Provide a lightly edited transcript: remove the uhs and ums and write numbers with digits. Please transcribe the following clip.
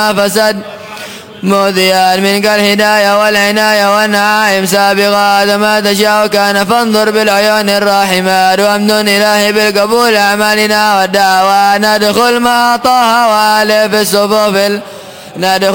فسد مؤذيا منك الهداية والعناية والنعائم سابغات ما تشاء كان فانظر بالعيون الراحمات وأمن إلهي بالقبول أعمالنا والدعوة ندخل مع طه وآله في الصفوف ندخل